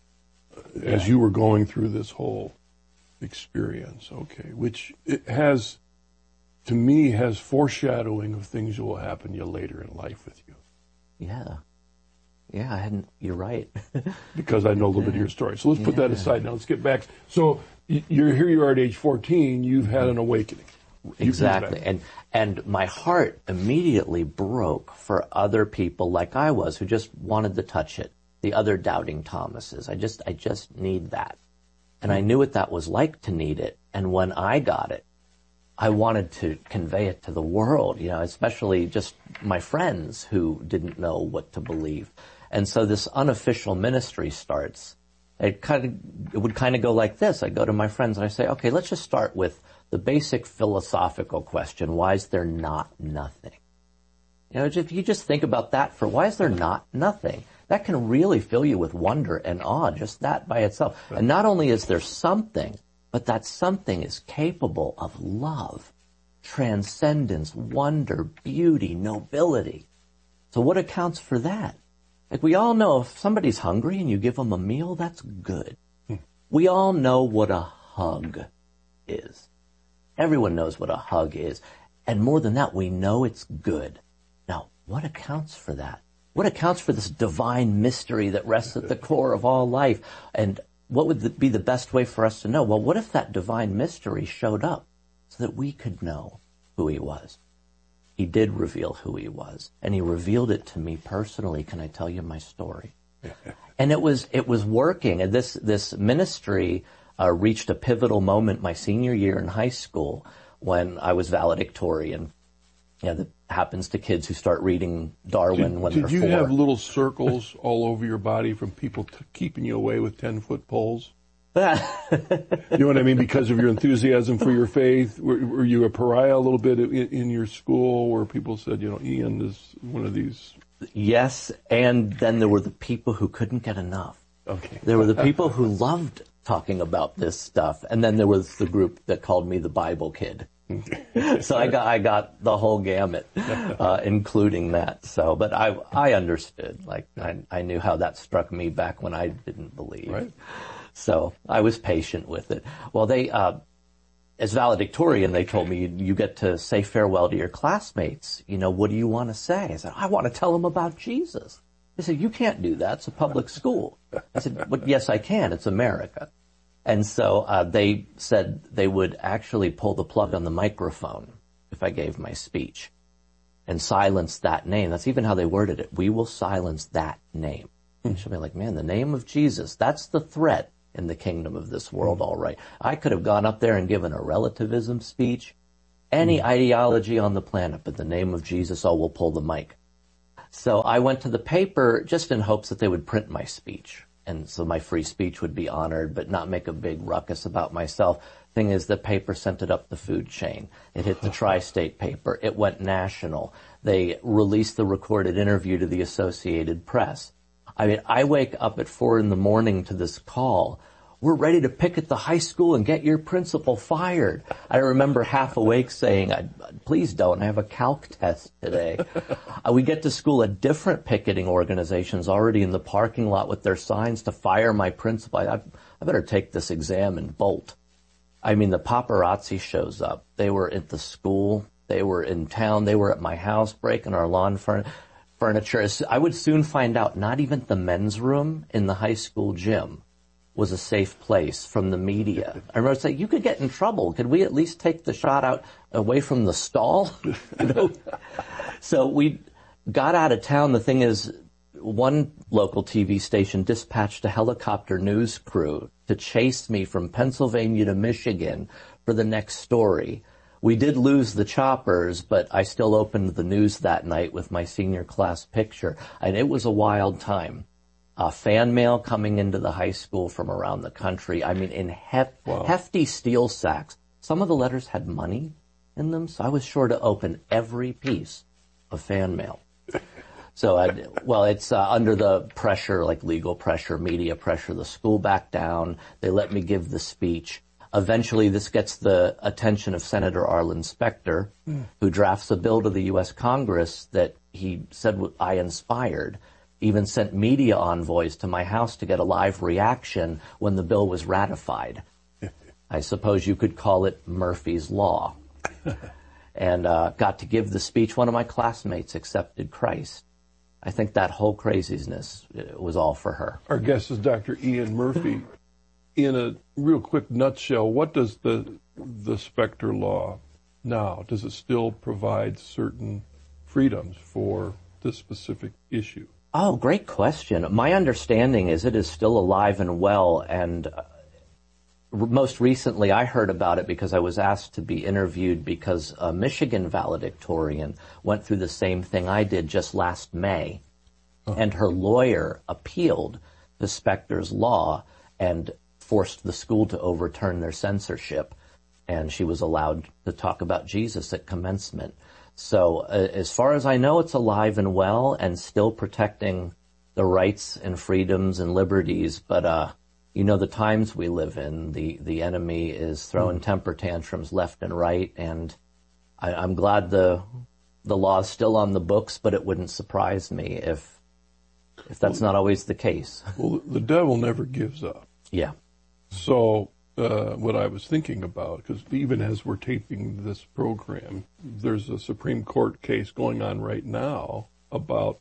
As yeah. you were going through this whole experience, okay, which it has, to me, has foreshadowing of things that will happen to you later in life with you. Yeah. Yeah, I hadn't, you're right. Because I know a little yeah. bit of your story. So let's put yeah. that aside now. Let's get back. So you're here, you are at age fourteen, you've had an awakening. Exactly. And and my heart immediately broke for other people like I was who just wanted to touch it. The other doubting Thomases. I just I just need that. And I knew what that was like to need it. And when I got it, I wanted to convey it to the world, you know, especially just my friends who didn't know what to believe. And so this unofficial ministry starts. It kind of, it would kind of go like this. I go to my friends and I say, okay, let's just start with the basic philosophical question. Why is there not nothing? You know, if you just think about that for, why is there not nothing? That can really fill you with wonder and awe, just that by itself. And not only is there something, but that something is capable of love, transcendence, wonder, beauty, nobility. So what accounts for that? Like we all know if somebody's hungry and you give them a meal, that's good. Hmm. We all know what a hug is. Everyone knows what a hug is. And more than that, we know it's good. Now, what accounts for that? What accounts for this divine mystery that rests at the core of all life? And what would be the best way for us to know? Well, what if that divine mystery showed up so that we could know who he was? He did reveal who he was, and he revealed it to me personally. Can I tell you my story? And it was it was working. And this this ministry uh, reached a pivotal moment my senior year in high school when I was valedictorian. Yeah, that happens to kids who start reading Darwin did, when did they're you four. Have little circles all over your body from people t- keeping you away with ten-foot poles? You know what I mean? Because of your enthusiasm for your faith, were, were you a pariah a little bit in, in your school where people said, you know, Ian is one of these? Yes, and then there were the people who couldn't get enough. Okay. There were the people who loved talking about this stuff, and then there was the group that called me the Bible kid. So I got I got the whole gamut, uh, including that. So, but I I understood. Like I I knew how that struck me back when I didn't believe. Right. So I was patient with it. Well, they, uh, as valedictorian, they told me, you, you get to say farewell to your classmates. You know, what do you want to say? I said, I want to tell them about Jesus. They said, you can't do that. It's a public school. I said, but yes, I can. It's America. And so, uh, they said they would actually pull the plug on the microphone if I gave my speech. and silence that name. That's even how they worded it. We will silence that name. You should be like, man, the name of Jesus, that's the threat in the kingdom of this world, all right. I could have gone up there and given a relativism speech, any mm. ideology on the planet, but the name of Jesus, oh, we'll pull the mic. So I went to the paper just in hopes that they would print my speech. And so my free speech would be honored, but not make a big ruckus about myself. Thing is, the paper sent it up the food chain. It hit the tri-state paper. It went national. They released the recorded interview to the Associated Press. I mean, I wake up at four in the morning to this call. We're ready to picket the high school and get your principal fired. I remember half awake saying, please don't, I have a calc test today. uh, we get to school, a different picketing organization's already in the parking lot with their signs to fire my principal. I, I better take this exam and bolt. I mean, the paparazzi shows up. They were at the school. They were in town. They were at my house breaking our lawn furniture. Furniture. I would soon find out not even the men's room in the high school gym was a safe place from the media. I remember saying, you could get in trouble. Could we at least take the shot out away from the stall? You know? So we got out of town. The thing is, one local T V station dispatched a helicopter news crew to chase me from Pennsylvania to Michigan for the next story. We did lose the choppers, but I still opened the news that night with my senior class picture, and it was a wild time. Uh, fan mail coming into the high school from around the country. I mean, in hef- wow. hefty steel sacks. Some of the letters had money in them, so I was sure to open every piece of fan mail. So, I, well, it's uh, under the pressure, like legal pressure, media pressure. The school backed down. They let me give the speech. Eventually, this gets the attention of Senator Arlen Specter, mm. who drafts a bill to the U S Congress that he said I inspired, even sent media envoys to my house to get a live reaction when the bill was ratified. I suppose you could call it Murphy's Law. And uh, got to give the speech. One of my classmates accepted Christ. I think that whole craziness was all for her. Our guest is Doctor Ian Murphy. In a real quick nutshell, what does the the Specter Law now, does it still provide certain freedoms for this specific issue? Oh, great question. My understanding is it is still alive and well, and uh, most recently I heard about it because I was asked to be interviewed because a Michigan valedictorian went through the same thing I did just last May, oh. and her lawyer appealed the Specter's law and forced the school to overturn their censorship, and she was allowed to talk about Jesus at commencement. So uh, as far as I know, it's alive and well and still protecting the rights and freedoms and liberties. But, uh, you know, the times we live in, the, the enemy is throwing mm. temper tantrums left and right. And I, I'm glad the, the law is still on the books, but it wouldn't surprise me if, if that's well, not always the case. Well, the devil never gives up. Yeah. So, Uh, what I was thinking about, because even as we're taping this program, there's a Supreme Court case going on right now about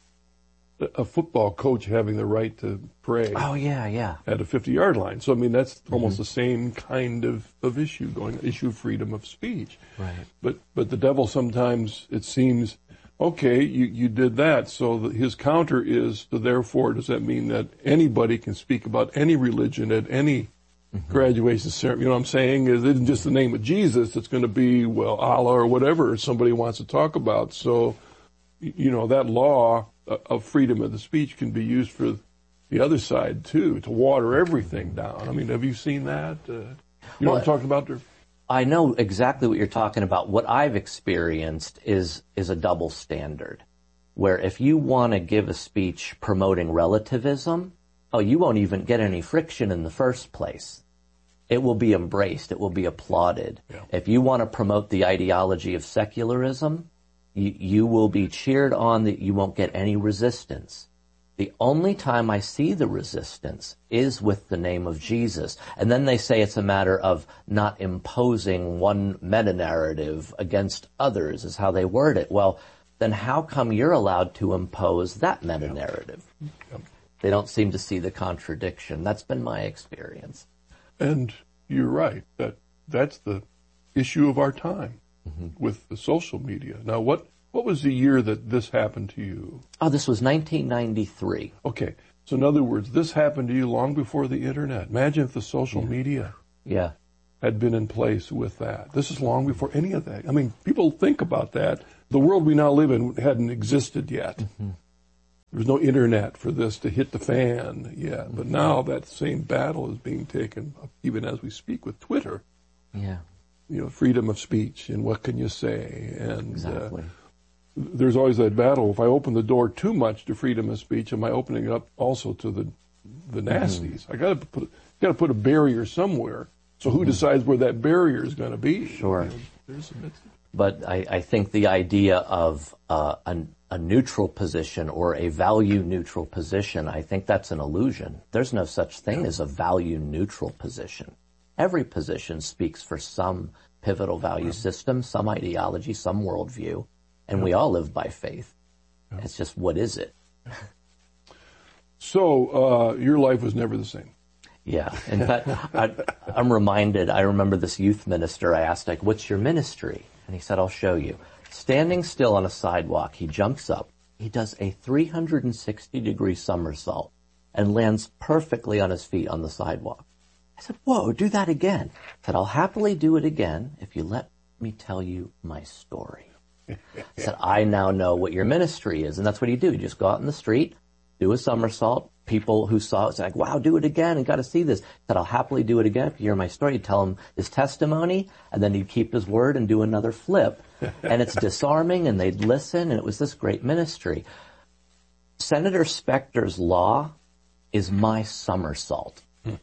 a football coach having the right to pray. Oh, yeah, yeah. At a fifty-yard line. So, I mean, that's mm-hmm. almost the same kind of, of issue going, issue of freedom of speech. Right. But but the devil sometimes, it seems, okay, you, you did that, so the, his counter is, so therefore, does that mean that anybody can speak about any religion at any Mm-hmm. graduation ceremony? You know what I'm saying? It isn't just the name of Jesus. It's going to be, well, Allah or whatever somebody wants to talk about. So, you know, that law of freedom of the speech can be used for the other side, too, to water everything down. I mean, have you seen that? Uh, you know well, what I'm talking about there? I know exactly what you're talking about. What I've experienced is is a double standard, where if you want to give a speech promoting relativism, oh, you won't even get any friction in the first place. It will be embraced. It will be applauded. Yeah. If you want to promote the ideology of secularism, you, you will be cheered on, that you won't get any resistance. The only time I see the resistance is with the name of Jesus. And then they say it's a matter of not imposing one meta-narrative against others, is how they word it. Well, then how come you're allowed to impose that meta-narrative? Yeah. Yeah. They don't seem to see the contradiction. That's been my experience. And you're right. That that's the issue of our time mm-hmm. with the social media. Now, what What was the year that this happened to you? Oh, this was nineteen ninety-three. Okay. So in other words, this happened to you long before the internet. Imagine if the social yeah. media yeah. had been in place with that. This is long before any of that. I mean, people think about that. The world we now live in hadn't existed yet. Mm-hmm. There was no internet for this to hit the fan yet. Mm-hmm. But now that same battle is being taken, even as we speak, with Twitter. Yeah. You know, freedom of speech and what can you say. And exactly. Uh, there's always that battle. If I open the door too much to freedom of speech, am I opening it up also to the the nasties? Mm-hmm. I got to put got to put a barrier somewhere. So who mm-hmm. decides where that barrier is going to be? Sure. You know, there's a, but I, I think the idea of uh, a, a neutral position or a value neutral position, I think that's an illusion. There's no such thing yeah. as a value neutral position. Every position speaks for some pivotal value yeah. system, some ideology, some worldview. And we all live by faith. It's just, what is it? So, uh, your life was never the same. Yeah. In fact, I, I'm reminded, I remember this youth minister, I asked, like, what's your ministry? And he said, I'll show you. Standing still on a sidewalk, he jumps up, he does a three hundred sixty degree somersault and lands perfectly on his feet on the sidewalk. I said, whoa, do that again. I said, I'll happily do it again if you let me tell you my story. I said, I now know what your ministry is. And that's what you do. You just go out in the street, do a somersault. People who saw it say, like, wow, do it again. And got to see this. I said, I'll happily do it again. If you hear my story, you tell him his testimony, and then he'd keep his word and do another flip. And it's disarming, and they'd listen, and it was this great ministry. Senator Specter's law is my somersault.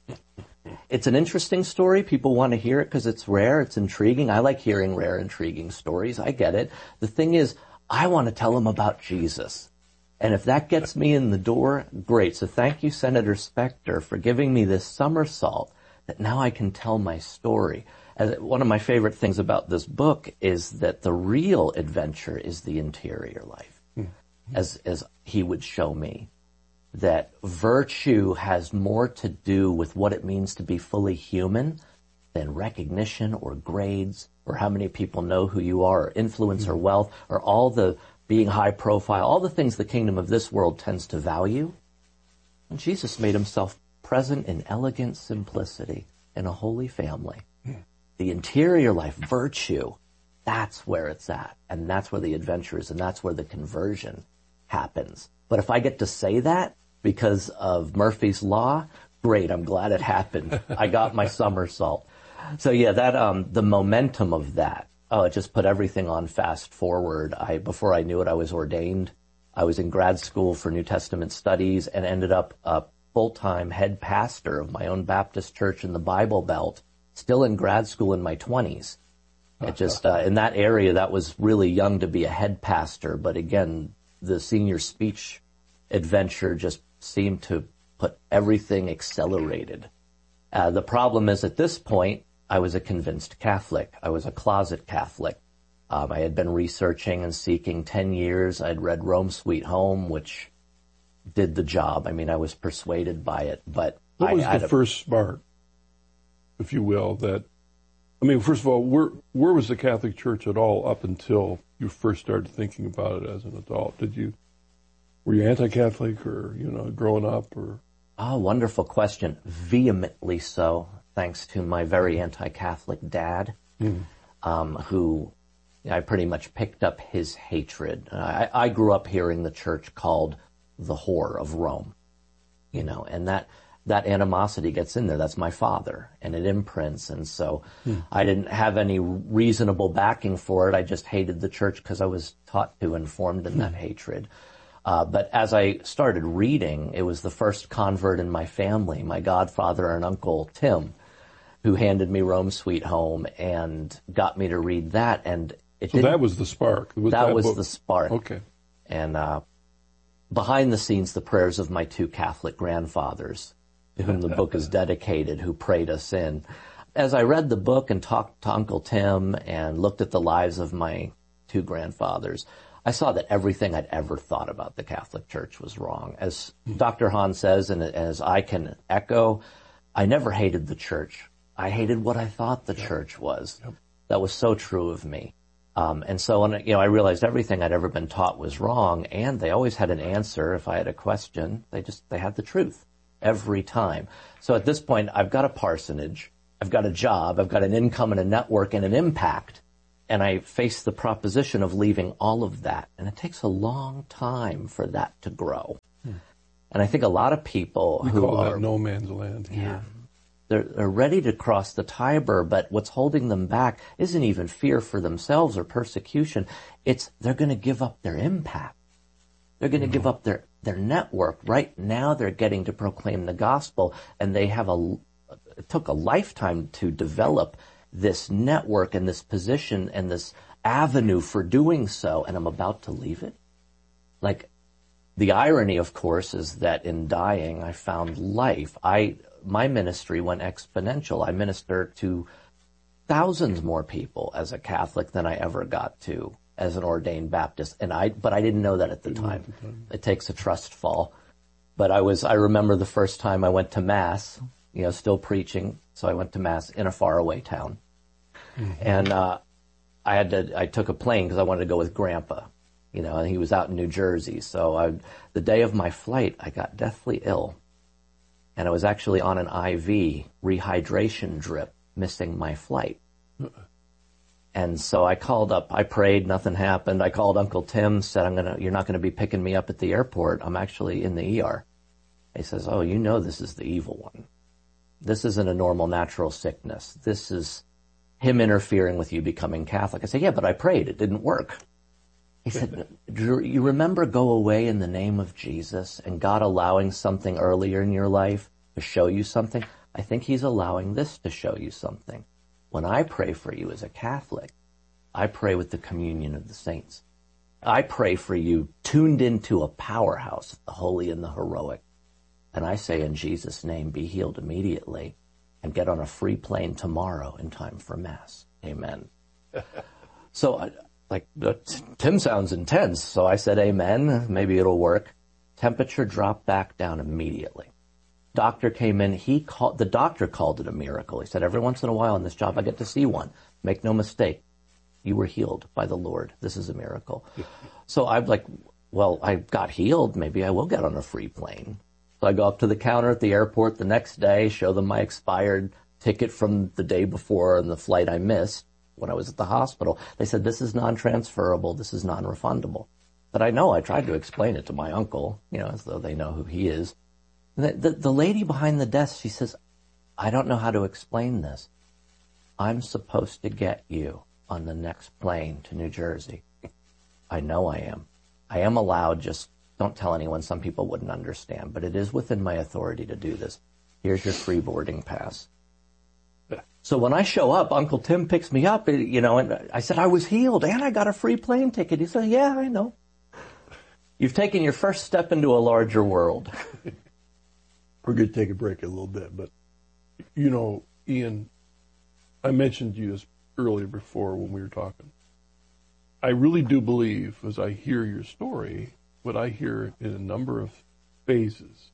It's an interesting story. People want to hear it because it's rare. It's intriguing. I like hearing rare, intriguing stories. I get it. The thing is, I want to tell them about Jesus. And if that gets me in the door, great. So thank you, Senator Specter, for giving me this somersault that now I can tell my story. As one of my favorite things about this book is that the real adventure is the interior life, mm-hmm. as, as he would show me. That virtue has more to do with what it means to be fully human than recognition or grades or how many people know who you are or influence mm-hmm. or wealth or all the being high profile, all the things the kingdom of this world tends to value. And Jesus made himself present in elegant simplicity in a holy family. Mm-hmm. The interior life, virtue, that's where it's at. And that's where the adventure is, and that's where the conversion happens. But if I get to say that because of Murphy's Law, great, I'm glad it happened. I got my somersault. So yeah, that, um, the momentum of that, oh, it just put everything on fast forward. I, before I knew it, I was ordained. I was in grad school for New Testament studies and ended up a full-time head pastor of my own Baptist church in the Bible Belt, still in grad school in my twenties. It just, uh, in that area, that was really young to be a head pastor. But again, the senior speech adventure just seemed to put everything accelerated. Uh, the problem is at this point, I was a convinced Catholic. I was a closet Catholic. Um, I had been researching and seeking ten years. I'd read Rome Sweet Home, which did the job. I mean, I was persuaded by it, but what I was had the a, first spark, if you will, that, I mean, first of all, where, where was the Catholic Church at all up until you first started thinking about it as an adult? Did you, were you anti-Catholic or, you know, growing up or? Oh, wonderful question. Vehemently so, thanks to my very anti-Catholic dad, mm. um, who I pretty much picked up his hatred. I, I grew up hearing the church called the whore of Rome, you know, and that, that animosity gets in there. That's my father, and it imprints. And so mm. I didn't have any reasonable backing for it. I just hated the church because I was taught to and formed in mm. that hatred. Uh, but as I started reading, it was the first convert in my family, my godfather and uncle, Tim, who handed me Rome Sweet Home and got me to read that. And it so didn't, that was the spark. Was that, that was book? the spark. Okay. And, uh, behind the scenes, the prayers of my two Catholic grandfathers, to whom the book is dedicated, who prayed us in. As I read the book and talked to Uncle Tim and looked at the lives of my two grandfathers, I saw that everything I'd ever thought about the Catholic Church was wrong. As Doctor Hahn says, and as I can echo, I never hated the church. I hated what I thought the yep. church was. Yep. That was so true of me. Um, and so, when, you know, I realized everything I'd ever been taught was wrong, and they always had an answer if I had a question. They just, they had the truth every time. So at this point, I've got a parsonage, I've got a job, I've got an income and a network and an impact, and I face the proposition of leaving all of that. And it takes a long time for that to grow. Hmm. And I think a lot of people we who call are... that no man's land here. Yeah. They're, they're ready to cross the Tiber, but what's holding them back isn't even fear for themselves or persecution. It's they're going to give up their impact. They're going to mm-hmm. give up their, their network. Right now they're getting to proclaim the gospel, and they have a, it took a lifetime to develop this network and this position and this avenue for doing so, and I'm about to leave it. Like, the irony, of course, is that in dying I found life. I... My ministry went exponential. I minister to thousands more people as a Catholic than I ever got to as an ordained Baptist. And I, but I didn't know that at the time. At the time. It takes a trust fall. But I was, I remember the first time I went to Mass, you know, still preaching. So I went to Mass in a faraway town. Mm-hmm. And, uh, I had to, I took a plane because I wanted to go with Grandpa, you know, and he was out in New Jersey. So I, the day of my flight, I got deathly ill. And I was actually on an I V rehydration drip, missing my flight. And so I called up, I prayed, nothing happened. I called Uncle Tim, said, I'm gonna, you're not gonna be picking me up at the airport. I'm actually in the E R. He says, oh, you know this is the evil one. This isn't a normal natural sickness. This is him interfering with you becoming Catholic. I said, yeah, but I prayed. It didn't work. He said, do you remember go away in the name of Jesus and God allowing something earlier in your life to show you something? I think he's allowing this to show you something. When I pray for you as a Catholic, I pray with the communion of the saints. I pray for you tuned into a powerhouse, the holy and the heroic. And I say in Jesus' name, be healed immediately and get on a free plane tomorrow in time for Mass. Amen. So I... Like, uh, Tim sounds intense, so I said amen, maybe it'll work. Temperature dropped back down immediately. Doctor came in, he called, the doctor called it a miracle. He said, every once in a while in this job I get to see one. Make no mistake, you were healed by the Lord. This is a miracle. So I'm like, well, I got healed, maybe I will get on a free plane. So I go up to the counter at the airport the next day, show them my expired ticket from the day before and the flight I missed. When I was at the hospital, they said, this is non-transferable, this is non-refundable. But I know, I tried to explain it to my uncle, you know, as though they know who he is. The, the, the lady behind the desk, she says, I don't know how to explain this. I'm supposed to get you on the next plane to New Jersey. I know I am. I am allowed, just don't tell anyone, some people wouldn't understand, but it is within my authority to do this. Here's your free boarding pass. So when I show up, Uncle Tim picks me up, you know, and I said, I was healed and I got a free plane ticket. He said, yeah, I know. You've taken your first step into a larger world. We're going to take a break a little bit, but, you know, Ian, I mentioned you this earlier before when we were talking. I really do believe, as I hear your story, what I hear in a number of phases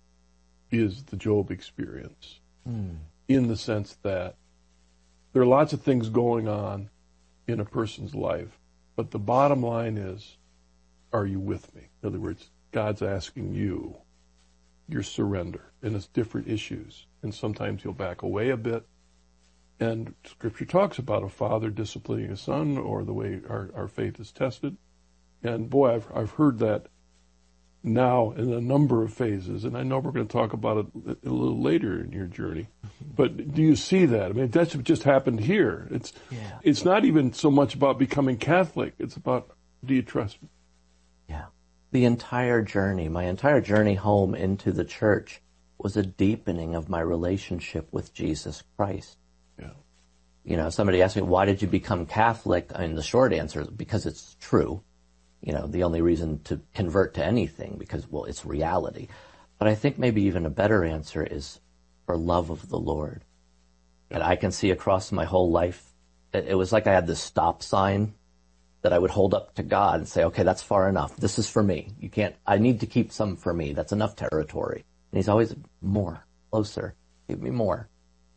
is the Job experience. Mm. In the sense that there are lots of things going on in a person's life, but the bottom line is, are you with me? In other words, God's asking you your surrender, and it's different issues, and sometimes you'll back away a bit, and Scripture talks about a father disciplining a son, or the way our, our faith is tested, and boy, I've, I've heard that now in a number of phases, and I know we're going to talk about it a little later in your journey. But do you see that? I mean, that's what just happened here. It's yeah. It's not even so much about becoming Catholic. It's about, do you trust me? Yeah. The entire journey, my entire journey home into the church was a deepening of my relationship with Jesus Christ. Yeah. You know, somebody asked me, why did you become Catholic? I mean, the short answer is because it's true. You know, the only reason to convert to anything, because, well, it's reality. But I think maybe even a better answer is for love of the Lord. And I can see across my whole life, it, it was like I had this stop sign that I would hold up to God and say, okay, that's far enough. This is for me. You can't, I need to keep some for me. That's enough territory. And he's always more, closer. Give me more.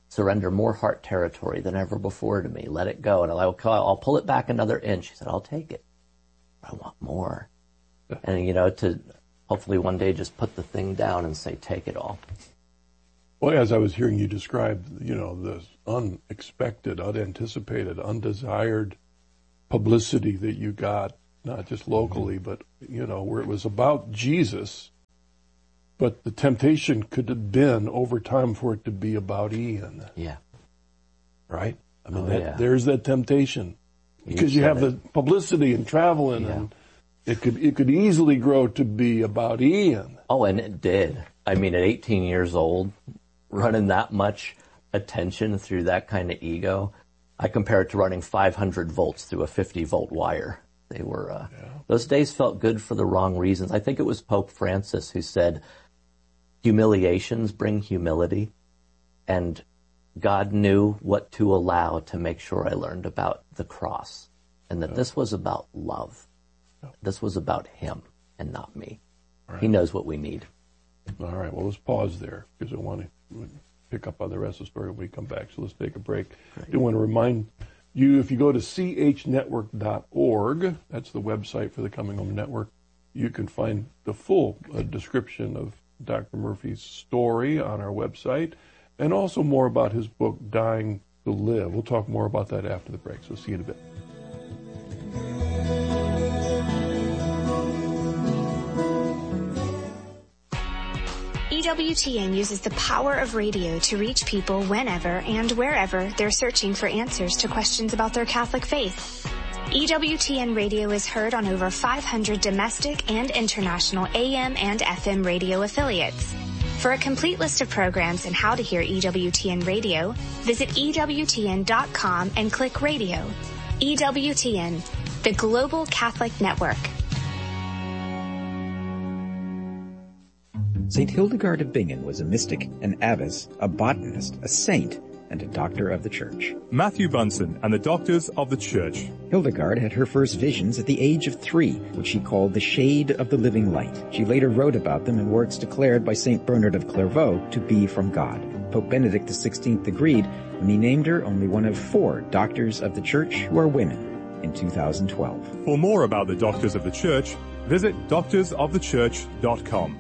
surrender more heart territory than ever before to me. Let it go. And I'll, I'll pull it back another inch. He said, I'll take it. I want more. And, you know, to hopefully one day just put the thing down and say, take it all. Well, as I was hearing you describe, you know, this unexpected, unanticipated, undesired publicity that you got, not just locally, but, you know, where it was about Jesus, but the temptation could have been over time for it to be about Ian. Yeah. Right? I mean, oh, that, yeah. there's that temptation. Because you, you have it. the publicity and traveling, yeah. and it could it could easily grow to be about Ian. Oh, and it did. I mean, at eighteen years old, running that much attention through that kind of ego, I compare it to running five hundred volts through a fifty volt wire. They were, uh, yeah. those days felt good for the wrong reasons. I think it was Pope Francis who said, humiliations bring humility, and God knew what to allow to make sure I learned about the cross, and that yeah. this was about love. Yeah. This was about him and not me. Right. He knows what we need. All right, well, let's pause there because I want to pick up on the rest of the story when we come back. So let's take a break. Great. I do want to remind you, if you go to c h network dot org, that's the website for the Coming Home Network, you can find the full uh, description of Doctor Murphy's story on our website, and also more about his book, Dying to Live. We'll talk more about that after the break, so see you in a bit. E W T N uses the power of radio to reach people whenever and wherever they're searching for answers to questions about their Catholic faith. E W T N radio is heard on over five hundred domestic and international A M and F M radio affiliates. For a complete list of programs and how to hear E W T N radio, visit E W T N dot com and click radio. E W T N, the Global Catholic Network. Saint Hildegard of Bingen was a mystic, an abbess, a botanist, a saint, and a doctor of the Church. Matthew Bunsen and the Doctors of the Church. Hildegard had her first visions at the age of three, which she called the shade of the living light. She later wrote about them in works declared by Saint Bernard of Clairvaux to be from God. Pope Benedict the sixteenth agreed when he named her only one of four Doctors of the Church who are women in two thousand twelve. For more about the Doctors of the Church, visit doctors of the church dot com.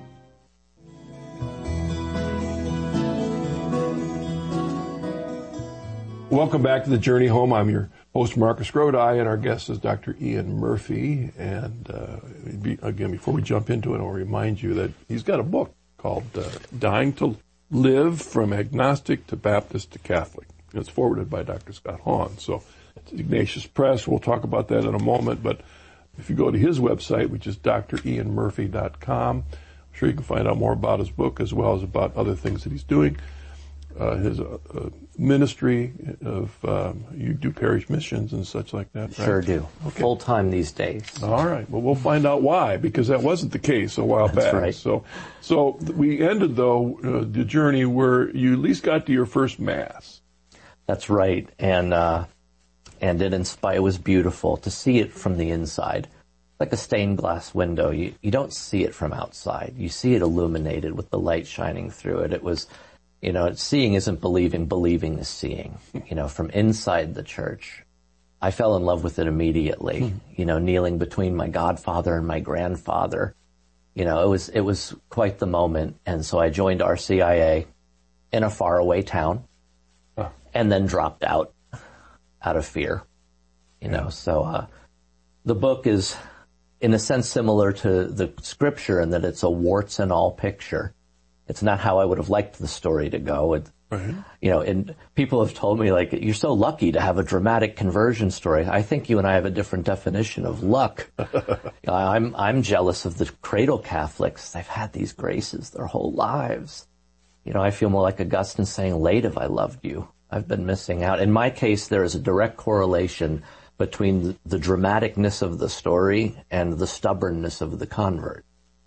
Welcome back to the Journey Home. I'm your host, Marcus Grodi, and our guest is Doctor Ian Murphy. And uh, be, again, before we jump into it, I'll remind you that he's got a book called uh, Dying to Live, From Agnostic to Baptist to Catholic. And it's forwarded by Doctor Scott Hahn. So it's Ignatius Press. We'll talk about that in a moment. But if you go to his website, which is d r ian murphy dot com, I'm sure you can find out more about his book as well as about other things that he's doing. Uh, his uh, uh, ministry of, um, you do parish missions and such like that, right? Sure do. Okay. Full time these days. All right. Well, we'll find out why, because that wasn't the case a while That's back. Right. So, so we ended though uh, the journey where you at least got to your first Mass. That's right, and uh, and it inspired. It was beautiful to see it from the inside, like a stained glass window. You you don't see it from outside. You see it illuminated with the light shining through it. It was. You know, seeing isn't believing, believing is seeing. You know, from inside the church, I fell in love with it immediately. Hmm. You know, kneeling between my godfather and my grandfather. You know, it was it was quite the moment. And so I joined R C I A in a faraway town, huh. and then dropped out out of fear. You yeah. know, so uh, the book is, in a sense, similar to the scripture in that it's a warts and all picture. It's not how I would have liked the story to go. It, right. You know, and people have told me, like, you're so lucky to have a dramatic conversion story. I think you and I have a different definition of luck. I'm I'm jealous of the cradle Catholics. They've had these graces their whole lives. You know, I feel more like Augustine saying, late have I loved you. I've been missing out. In my case, there is a direct correlation between the, the dramaticness of the story and the stubbornness of the convert.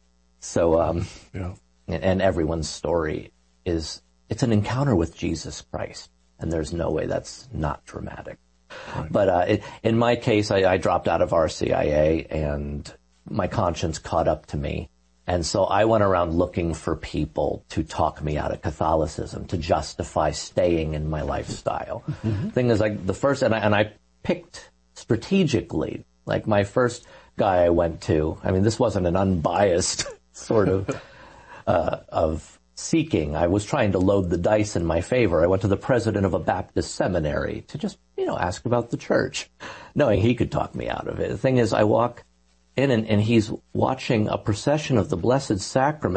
So, um... yeah. And everyone's story is, it's an encounter with Jesus Christ. And there's no way that's not dramatic. Right. But uh, it, in my case, I, I dropped out of R C I A and my conscience caught up to me. And so I went around looking for people to talk me out of Catholicism, to justify staying in my lifestyle. Mm-hmm. Thing is, like the first, and I, and I picked strategically, like my first guy I went to, I mean, this wasn't an unbiased sort of, uh, of seeking. I was trying to load the dice in my favor. I went to the president of a Baptist seminary to just, you know, ask about the church, knowing he could talk me out of it. The thing is, I walk in and, and he's watching a procession of the Blessed Sacrament